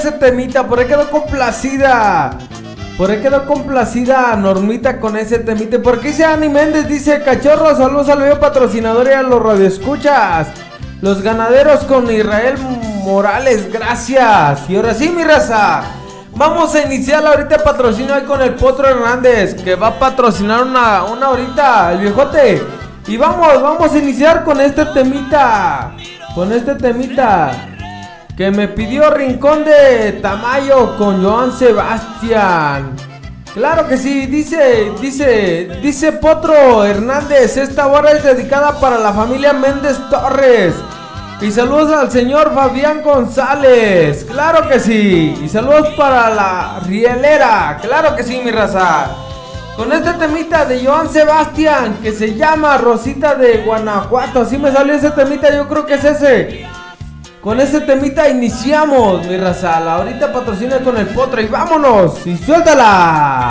ese temita, por ahí quedó complacida. Por ahí quedó complacida Normita con ese temita. Por aquí dice Ani Méndez, dice cachorro, saludos al video patrocinador y a los radioescuchas. Los ganaderos con Israel Morales, gracias. Y ahora sí, mi raza, vamos a iniciar ahorita el patrocinio ahí con el Potro Hernández, que va a patrocinar una horita, el viejote. Y vamos a iniciar con este temita. Con este temita que me pidió Rincón de Tamayo con Joan Sebastián. Claro que sí, dice Potro Hernández, esta hora es dedicada para la familia Méndez Torres. Y saludos al señor Fabián González, claro que sí. Y saludos para la Rielera, claro que sí, mi raza. Con este temita de Joan Sebastián, que se llama Rosita de Guanajuato, así me salió ese temita, yo creo que es ese. Con ese temita iniciamos, mi raza. Ahorita patrocina con el Potro y vámonos, y suéltala.